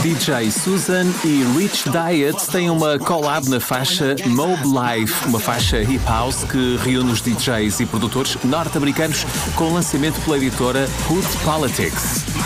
DJ Susan e Rich Diet têm uma collab na faixa Mob Life, uma faixa hip house que reúne os DJs e produtores norte-americanos com lançamento pela editora Hood Politics.